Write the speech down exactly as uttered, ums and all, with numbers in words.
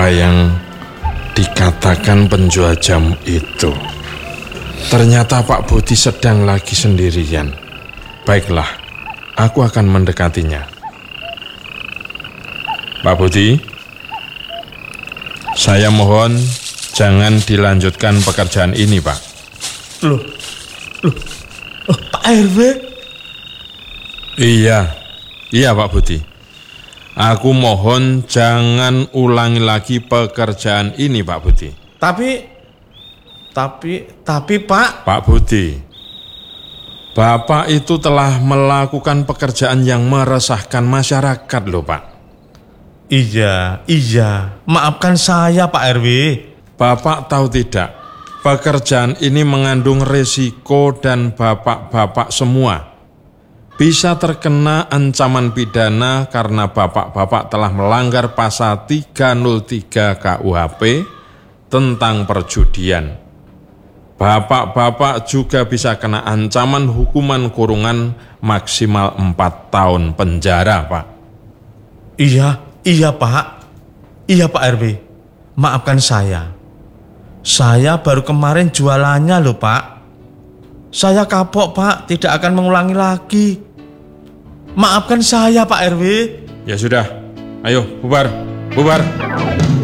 apa yang dikatakan penjual jamu itu. Ternyata Pak Budi sedang lagi sendirian. Baiklah, aku akan mendekatinya. Pak Budi, saya mohon jangan dilanjutkan pekerjaan ini, Pak. Loh, loh, oh, Pak R W? Iya, iya Pak Budi. Aku mohon jangan ulangi lagi pekerjaan ini, Pak Budi. Tapi, tapi, tapi Pak... Pak Budi, Bapak itu telah melakukan pekerjaan yang meresahkan masyarakat loh, Pak. Iya, iya, maafkan saya Pak R W. Bapak tahu tidak, pekerjaan ini mengandung risiko dan bapak-bapak semua bisa terkena ancaman pidana karena bapak-bapak telah melanggar pasal tiga nol tiga K U H P tentang perjudian. Bapak-bapak juga bisa kena ancaman hukuman kurungan maksimal empat tahun penjara, Pak. Iya, iya Pak. Iya Pak R W. Maafkan saya. Saya baru kemarin jualannya loh Pak. Saya kapok Pak, tidak akan mengulangi lagi. Maafkan saya Pak R W. Ya sudah, ayo bubar, bubar.